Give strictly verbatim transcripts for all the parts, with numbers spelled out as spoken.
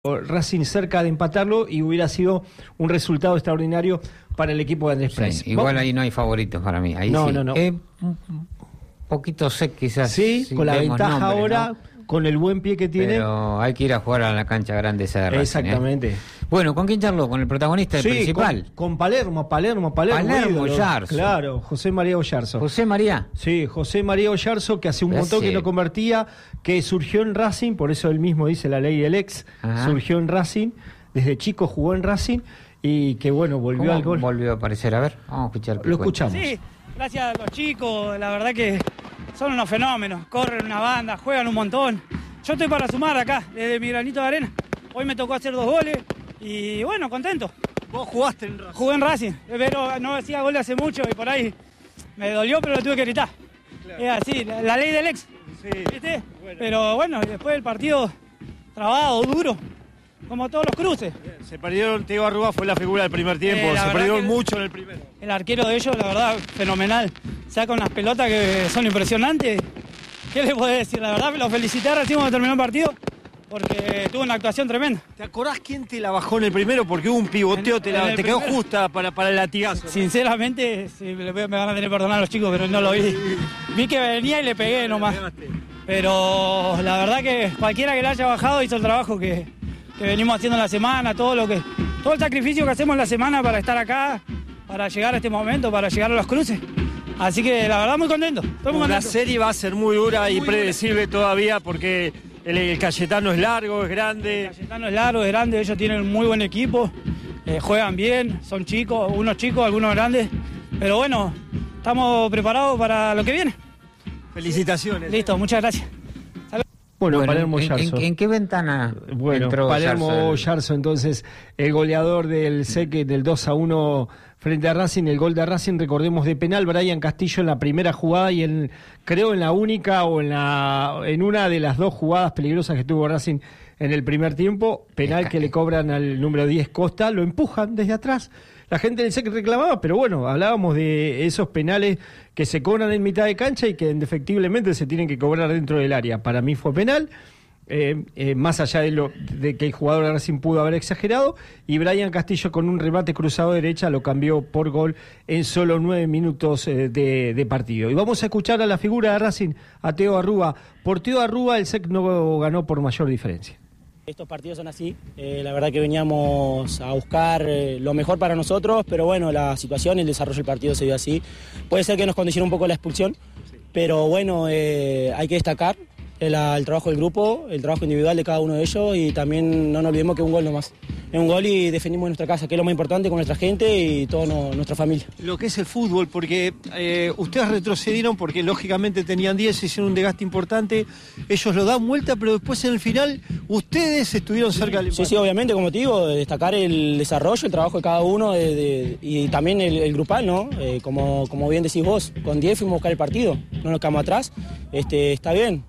Racing cerca de empatarlo y hubiera sido un resultado extraordinario para el equipo de Andrés Press. Sí, igual ahí no hay favoritos para mí. Ahí no, sí. no, no. Eh, un poquito sé quizás. Sí, si con la ventaja nombres, ahora, ¿no? con el buen pie que tiene. Pero hay que ir a jugar a la cancha grande esa de Racing. Exactamente. ¿eh? Bueno, ¿con quién charló? ¿Con el protagonista sí, principal? Con, con Palermo, Palermo, Palermo. Palermo ídolo. Yarzo. Claro, José María Oyarzo. José María. Sí, José María Oyarzo, que hace un Ya montón sé. que no convertía, que surgió en Racing, por eso él mismo dice la ley del ex, Ajá. surgió en Racing, desde chico jugó en Racing y que bueno, volvió ¿Cómo al gol. volvió a aparecer? A ver, vamos a escuchar. Lo escuchamos. Sí, gracias a los chicos, la verdad que son unos fenómenos, corren una banda, juegan un montón. Yo estoy para sumar acá, desde mi granito de arena. Hoy me tocó hacer dos goles y bueno, contento. Vos jugaste en Racing. Jugué en Racing, pero no hacía goles hace mucho y por ahí me dolió, pero lo tuve que gritar. Claro. Es así, la, la ley del ex, Sí. ¿viste? Bueno. Pero bueno, y después del partido trabado, duro, como todos los cruces. Se perdieron, Teo Arrua fue la figura del primer tiempo, Eh, la se verdad perdieron que- mucho en el primero. El arquero de ellos, la verdad, fenomenal. Saca unas pelotas que son impresionantes. ¿Qué le puedo decir? La verdad, lo felicité recién cuando terminó el partido, porque tuvo una actuación tremenda. ¿Te acordás quién te la bajó en el primero? Porque hubo un pivoteo, te, En- la- en el te quedó primero. justa para, para el latigazo. Sinceramente, sí, me, me van a tener que perdonar a los chicos, pero no lo vi. Vi que venía y le pegué nomás. Pero la verdad que cualquiera que le haya bajado hizo el trabajo que, que venimos haciendo en la semana, todo lo que, todo el sacrificio que hacemos en la semana para estar acá, para llegar a este momento, para llegar a los cruces. Así que la verdad muy contento, estoy muy La contento. serie va a ser muy dura y Muy predecible todavía porque el, el Cayetano es largo, es grande. Cayetano es largo, es grande, ellos tienen un muy buen equipo, eh, juegan bien, son chicos, unos chicos, algunos grandes, pero bueno, estamos preparados para lo que viene. Felicitaciones. Listo, muchas gracias. Bueno, Bueno, Palermo ¿en, Yarzo. en, en qué ventana Bueno, entró Palermo Yarzo? Yarzo, entonces, el goleador del S E C del dos a uno frente a Racing, el gol de Racing, recordemos, de penal, Brian Castillo en la primera jugada y en, creo en la única o en la en una de las dos jugadas peligrosas que tuvo Racing en el primer tiempo, penal que le cobran al número diez Costa, lo empujan desde atrás. La gente del S E C reclamaba, pero bueno, hablábamos de esos penales que se cobran en mitad de cancha y que indefectiblemente se tienen que cobrar dentro del área. Para mí fue penal. Eh, eh, más allá de lo de que el jugador de Racing pudo haber exagerado, y Brian Castillo con un remate cruzado de derecha lo cambió por gol en solo nueve minutos eh, de, de partido. Y vamos a escuchar a la figura de Racing, a Teo Arrua. Por Teo Arrua el S E C no ganó por mayor diferencia. Estos partidos son así, eh, la verdad que veníamos a buscar eh, lo mejor para nosotros, pero bueno, la situación y el desarrollo del partido se dio así. Puede ser que nos condicione un poco la expulsión, pero bueno, eh, hay que destacar el, el trabajo del grupo, el trabajo individual de cada uno de ellos y también no nos olvidemos que un gol nomás. Es un gol y defendimos en nuestra casa, que es lo más importante con nuestra gente y toda no, nuestra familia. Lo que es el fútbol, porque eh, ustedes retrocedieron porque lógicamente tenían diez, hicieron un desgaste importante, ellos lo dan vuelta, pero después en el final ustedes estuvieron cerca del Sí, empate. sí, obviamente, como te digo, destacar el desarrollo, el trabajo de cada uno de, de, y también el, el grupal, ¿no? Eh, como, como bien decís vos, con diez fuimos a buscar el partido, no nos quedamos atrás, este, está bien.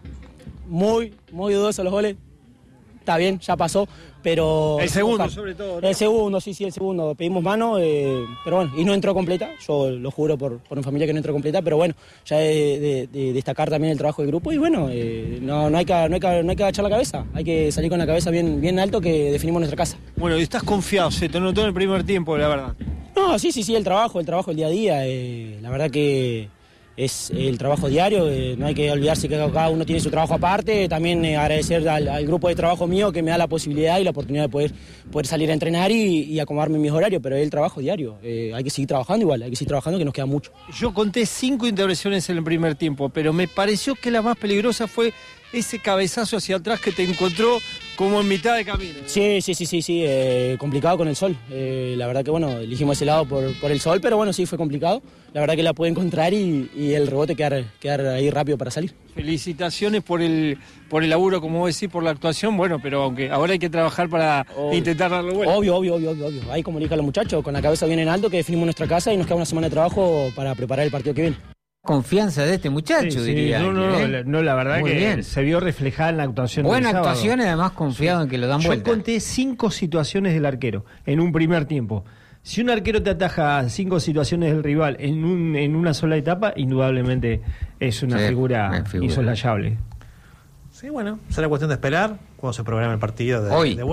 Muy, muy dudosos los goles, está bien, ya pasó, pero... El segundo, buscar. sobre todo, ¿no? El segundo, sí, sí, el segundo, pedimos mano, eh, pero bueno, y no entró completa, yo lo juro por, por mi familia que no entró completa, pero bueno, ya de, de, de destacar también el trabajo del grupo y bueno, eh, no, no, hay que, no, hay que, no hay que agachar la cabeza, hay que salir con la cabeza bien, bien alto que definimos nuestra casa. Bueno, y estás confiado, se te notó en el primer tiempo, la verdad. No, sí, sí, sí, el trabajo, el trabajo, el día a día, eh, la verdad que es el trabajo diario, eh, no hay que olvidarse que cada uno tiene su trabajo aparte, también eh, agradecer al, al grupo de trabajo mío que me da la posibilidad y la oportunidad de poder, poder salir a entrenar y, y acomodarme en mis horarios, pero es el trabajo diario, eh, hay que seguir trabajando igual, hay que seguir trabajando que nos queda mucho. Yo conté cinco intervenciones en el primer tiempo, pero me pareció que la más peligrosa fue ese cabezazo hacia atrás que te encontró como en mitad de camino. Sí, sí, sí, sí, sí, eh, complicado con el sol. Eh, la verdad que bueno, elegimos ese lado por, por el sol, pero bueno, sí, fue complicado. La verdad que la pude encontrar y, y el rebote quedar, quedar ahí rápido para salir. Felicitaciones por el por el laburo, como vos decís, por la actuación, bueno, pero aunque ahora hay que trabajar para Obvio. intentar darlo vuelta. Obvio, obvio, obvio, obvio, obvio. Ahí comunica a los muchachos, con la cabeza bien en alto, que definimos nuestra casa y nos queda una semana de trabajo para preparar el partido que viene. Confianza de este muchacho, Sí, sí, diría. no, no, ¿eh? la, no, la verdad Muy que bien. se vio reflejada en la actuación Buena del sábado. actuación y además confiado en que lo dan Yo vuelta. conté cinco situaciones del arquero en un primer tiempo. Si un arquero te ataja cinco situaciones del rival en un en una sola etapa, indudablemente es una Sí, figura una figura. insoslayable. Sí, bueno, será cuestión de esperar cuando se programe el partido de, Hoy. de